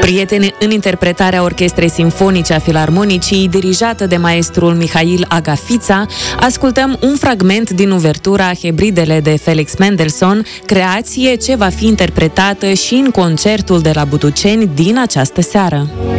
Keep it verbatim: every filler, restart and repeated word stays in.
Prieteni, în interpretarea Orchestrei Simfonice a Filarmonicii, dirijată de maestrul Mihail Agafița, ascultăm un fragment din uvertura Hebridele de Felix Mendelssohn, creație ce va fi interpretată și în concertul de la Butuceni din această seară.